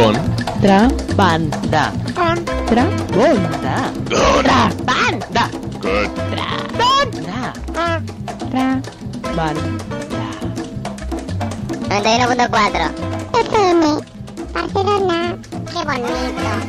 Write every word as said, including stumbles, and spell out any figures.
Contrabanda. Contrabanda. Contrabanda. Contrabanda. Contrabanda. noventa y uno punto cuatro F M, Barcelona. Qué bonito.